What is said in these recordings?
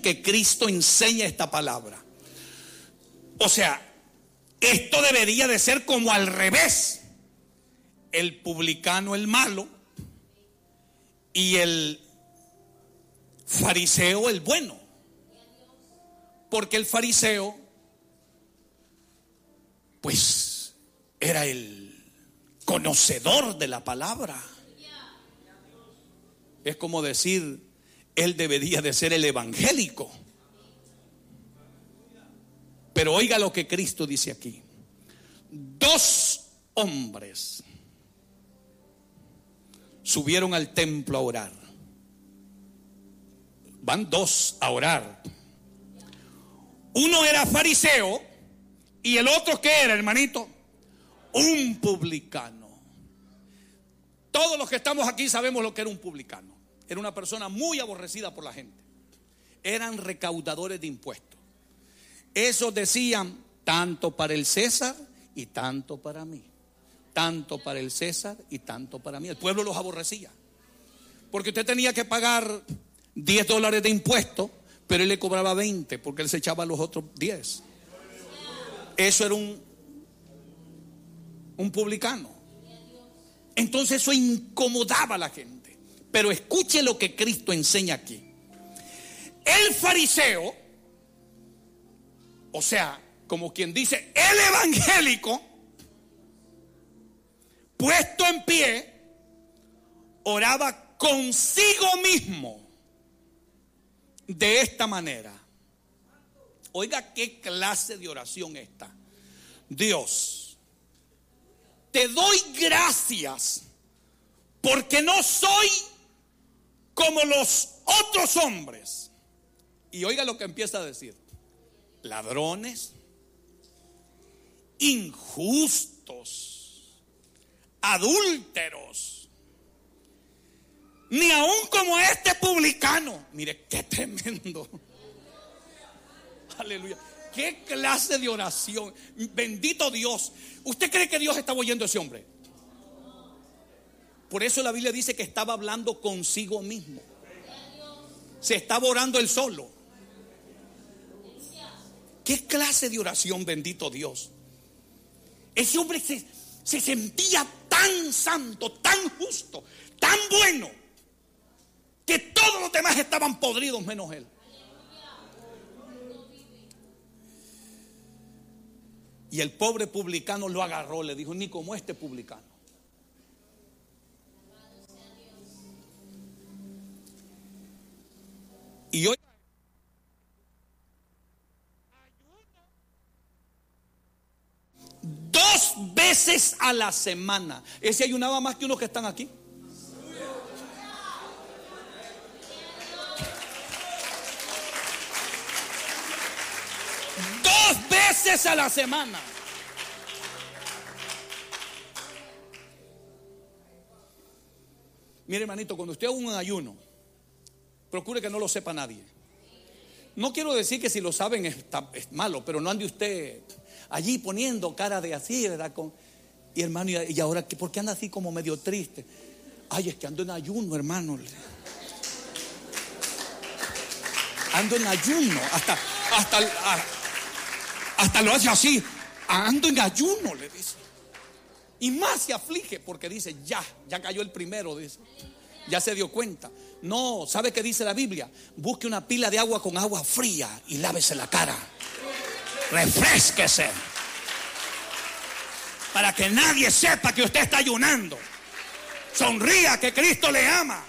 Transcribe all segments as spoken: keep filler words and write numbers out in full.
que Cristo enseña esta palabra. O sea, esto debería de ser como al revés. El publicano el malo y el fariseo el bueno. Porque el fariseo pues era el conocedor de la palabra. Es como decir, él debería de ser el evangélico. Pero oiga lo que Cristo dice aquí. Dos hombres subieron al templo a orar. Van dos a orar. Uno era fariseo y el otro, ¿qué era, hermanito? Un publicano. Todos los que estamos aquí sabemos lo que era un publicano. Era una persona muy aborrecida por la gente. Eran recaudadores de impuestos. Esos decían, tanto para el César y tanto para mí. Tanto para el César y tanto para mí. El pueblo los aborrecía. Porque usted tenía que pagar diez dólares de impuestos, pero él le cobraba veinte porque él se echaba los otros diez. Eso era un, un publicano. Entonces eso incomodaba a la gente. Pero escuche lo que Cristo enseña aquí. El fariseo, o sea, como quien dice, el evangélico, puesto en pie, oraba consigo mismo de esta manera. Oiga qué clase de oración esta. Dios, te doy gracias porque no soy como los otros hombres. Y oiga lo que empieza a decir. Ladrones, injustos, adúlteros, ni aún como este publicano. Mire qué tremendo. Aleluya. Qué clase de oración. Bendito Dios. ¿Usted cree que Dios estaba oyendo a ese hombre? Por eso la Biblia dice que estaba hablando consigo mismo. Se estaba orando él solo. ¿Qué clase de oración, bendito Dios? Ese hombre se, se sentía tan santo, tan justo, tan bueno, que todos los demás estaban podridos menos él. Y el pobre publicano lo agarró, le dijo, ni como este publicano. Y hoy dos veces a la semana. Ese ayunaba más que unos que están aquí. Dos veces a la semana. Mire, hermanito, cuando usted haga un ayuno, procure que no lo sepa nadie. No quiero decir que si lo saben está, es malo, pero no ande usted allí poniendo cara de así, ¿verdad? Con, y hermano, y, y ahora, ¿por qué anda así como medio triste? Ay, es que ando en ayuno, hermano. Ando en ayuno. Hasta, hasta, a, hasta lo hace así. Ando en ayuno, le dice. Y más se aflige porque dice, ya, ya cayó el primero, dice. Ya se dio cuenta. No, ¿sabe qué dice la Biblia? Busque una pila de agua con agua fría y lávese la cara. Refrésquese. Para que nadie sepa que usted está ayunando. Sonría, que Cristo le ama.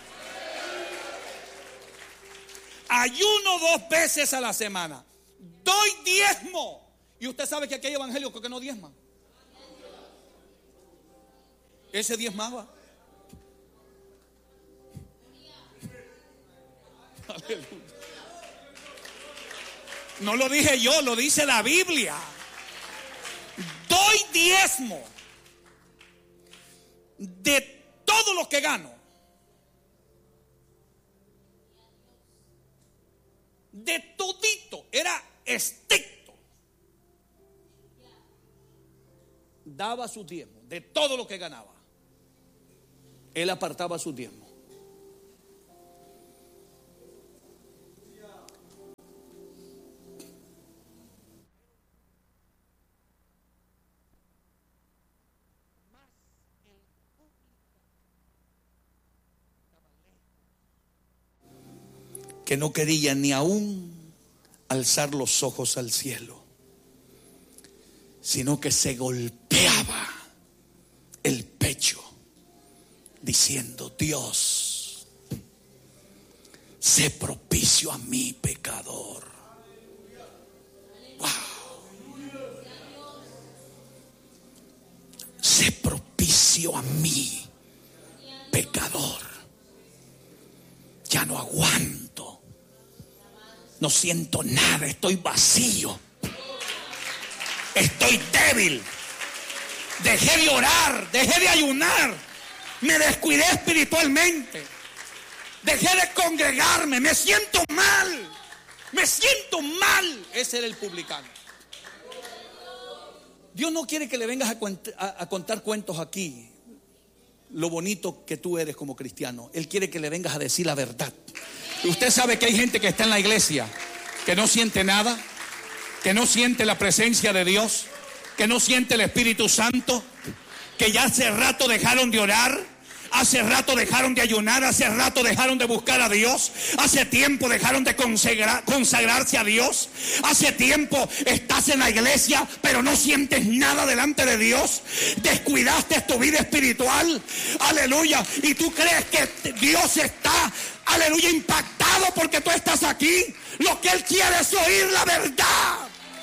Ayuno dos veces a la semana. Doy diezmo. Y usted sabe que aquí hay evangélicos que no diezman. Ese diezmaba. Aleluya. No lo dije yo, lo dice la Biblia. Doy diezmo de todo lo que gano. De todito. Era estricto. Daba su diezmo de todo lo que ganaba. Él apartaba su diezmo. que no quería ni aún alzar los ojos al cielo, sino que se golpeaba el pecho diciendo: Dios, sé propicio a mi pecador. Wow. Sé propicio a mí, pecador. Ya no aguanto, no siento nada, estoy vacío, estoy débil. Dejé de orar, dejé de ayunar, me descuidé espiritualmente, dejé de congregarme, me siento mal, me siento mal. Ese era el publicano. Dios no quiere que le vengas a, cuent- a, a contar cuentos aquí, lo bonito que tú eres como cristiano. Él quiere que le vengas a decir la verdad. Usted sabe que hay gente que está en la iglesia que no siente nada, que no siente la presencia de Dios, que no siente el Espíritu Santo, que ya hace rato dejaron de orar, hace rato dejaron de ayunar, hace rato dejaron de buscar a Dios, hace tiempo dejaron de consagrar, consagrarse a Dios, hace tiempo estás en la iglesia pero no sientes nada delante de Dios, descuidaste tu vida espiritual, aleluya, y tú crees que Dios está, aleluya, impactado porque tú estás aquí. Lo que Él quiere es oír la verdad.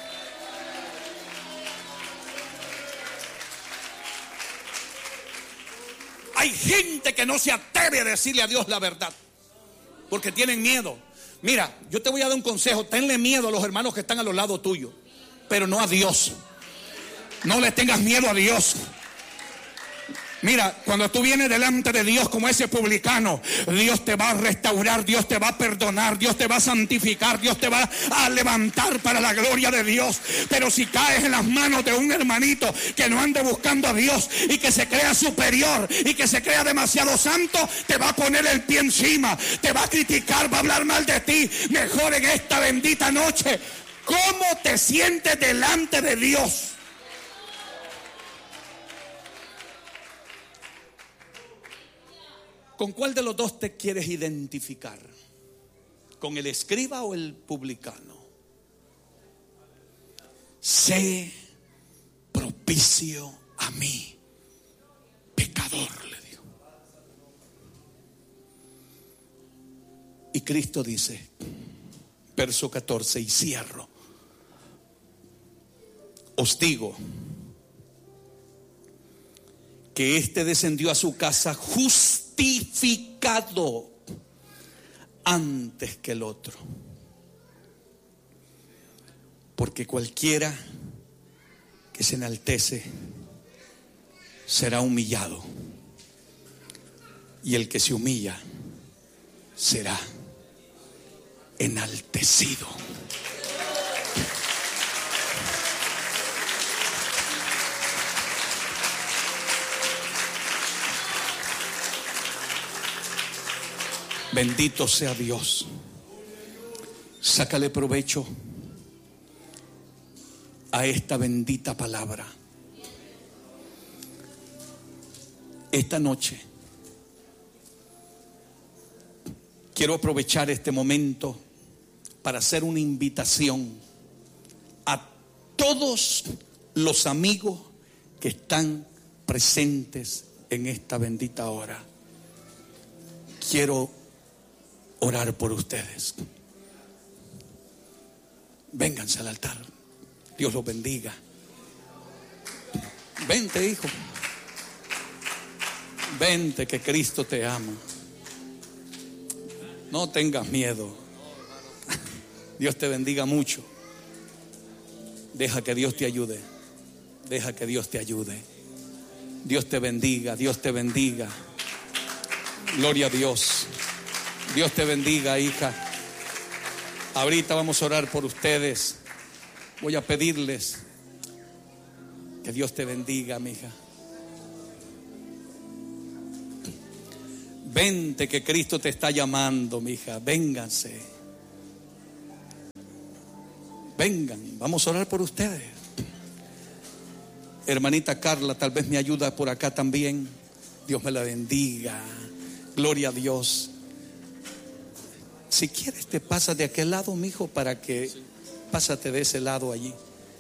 Hay gente que no se atreve a decirle a Dios la verdad porque tienen miedo. Mira, yo te voy a dar un consejo: tenle miedo a los hermanos que están a los lados tuyos, pero no a Dios. No le tengas miedo a Dios. Mira, cuando tú vienes delante de Dios como ese publicano, Dios te va a restaurar, Dios te va a perdonar, Dios te va a santificar, Dios te va a levantar para la gloria de Dios. Pero si caes en las manos de un hermanito que no ande buscando a Dios y que se crea superior y que se crea demasiado santo, te va a poner el pie encima, te va a criticar, va a hablar mal de ti. Mejor en esta bendita noche, ¿cómo te sientes delante de Dios? ¿Con cuál de los dos te quieres identificar? ¿Con el escriba o el publicano? Sé propicio a mí, pecador, le dijo. Y Cristo dice, verso catorce, y cierro: os digo que éste descendió a su casa justificado antes que el otro. Porque cualquiera que se enaltece será humillado, y el que se humilla será enaltecido. Bendito sea Dios. Sácale provecho a esta bendita palabra. Esta noche quiero aprovechar este momento para hacer una invitación a todos los amigos que están presentes en esta bendita hora. Quiero orar por ustedes. Vénganse al altar. Dios los bendiga. Vente, hijo. Vente, que Cristo te ama. No tengas miedo. Dios te bendiga mucho. Deja que Dios te ayude. Deja que Dios te ayude. Dios te bendiga. Dios te bendiga. Gloria a Dios. Dios te bendiga, hija. Ahorita vamos a orar por ustedes. Voy a pedirles que Dios te bendiga, mi hija. Vente, que Cristo te está llamando, mi hija. Vénganse. Vengan, vamos a orar por ustedes. Hermanita Carla, tal vez me ayuda por acá también. Dios me la bendiga. Gloria a Dios. Si quieres te pasas de aquel lado, mijo, para que pásate de ese lado allí.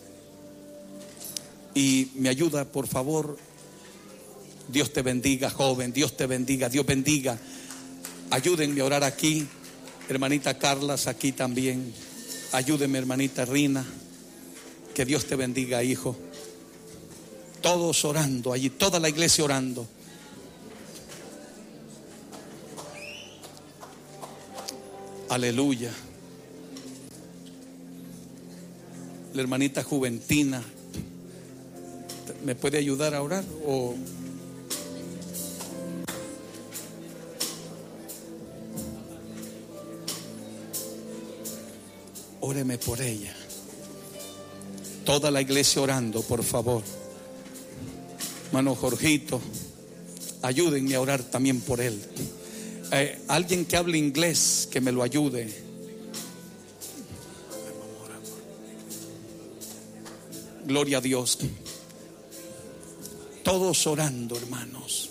Y me ayuda, por favor. Dios te bendiga, joven. Dios te bendiga, Dios bendiga. Ayúdenme a orar aquí. Hermanita Carlas, aquí también. Ayúdenme, hermanita Rina. Que Dios te bendiga, hijo. Todos orando allí, toda la iglesia orando. Aleluya. La hermanita Juventina, ¿me puede ayudar a orar? O óreme por ella. Toda la iglesia orando, por favor. Hermano Jorgito, ayúdenme a orar también por él. Eh, alguien que hable inglés, que me lo ayude. Gloria a Dios. Todos orando, hermanos.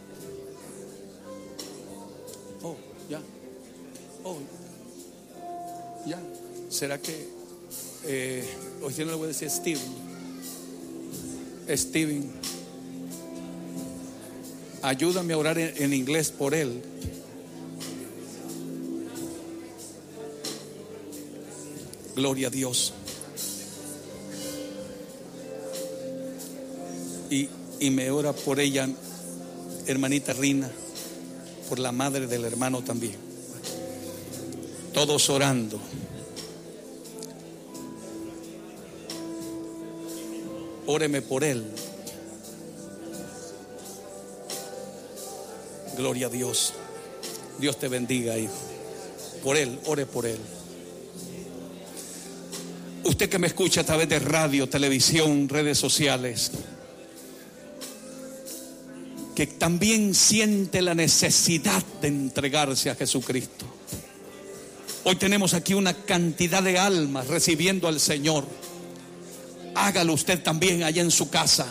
Oh, ya. Oh, ya. ¿Será que eh, hoy no le voy a decir Steven? Steven, ayúdame a orar en, en inglés por él. Gloria a Dios. Y, y me ora por ella, hermanita Rina, por la madre del hermano también. Todos orando. Óreme por él. Gloria a Dios. Dios te bendiga, hijo. Por él, ore por él. Usted que me escucha a través de radio, televisión, redes sociales, que también siente la necesidad de entregarse a Jesucristo. Hoy tenemos aquí una cantidad de almas recibiendo al Señor. Hágalo usted también allá en su casa.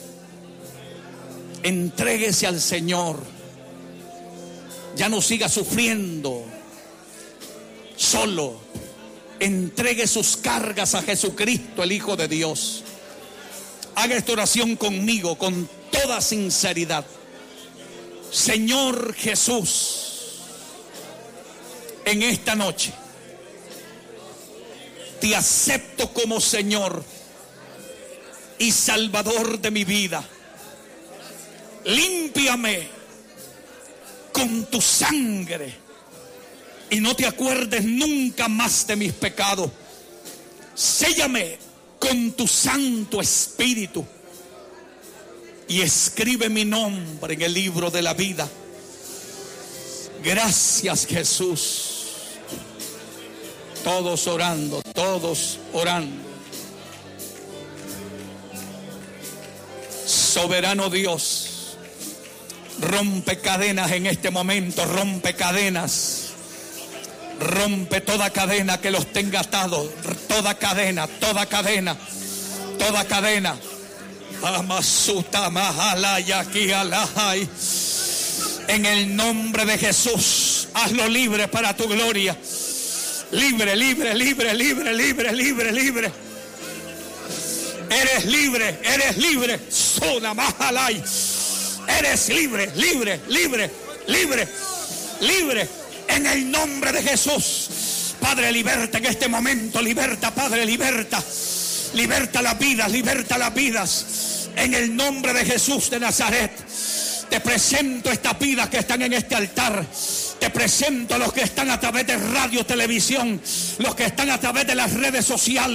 Entréguese al Señor. Ya no siga sufriendo solo. Entregue sus cargas a Jesucristo, el Hijo de Dios. Haga esta oración conmigo con toda sinceridad. Señor Jesús, en esta noche te acepto como Señor y Salvador de mi vida. Límpiame con tu sangre y no te acuerdes nunca más de mis pecados. Séllame con tu Santo Espíritu y escribe mi nombre en el libro de la vida. Gracias, Jesús. Todos orando, todos orando. Soberano Dios, rompe cadenas en este momento, rompe cadenas. Rompe toda cadena que los tenga atados, toda cadena, toda cadena, toda cadena. Amasuta mahalaya aquí alay. En el nombre de Jesús, hazlo libre para tu gloria. Libre, libre, libre, libre, libre, libre, libre. Eres libre, eres libre. Sona mahalay. Eres libre, libre, libre, libre, libre. En el nombre de Jesús, Padre, liberta en este momento, liberta, Padre, liberta, liberta las vidas, liberta las vidas, en el nombre de Jesús de Nazaret. Te presento estas vidas que están en este altar, te presento a los que están a través de radio, televisión, los que están a través de las redes sociales.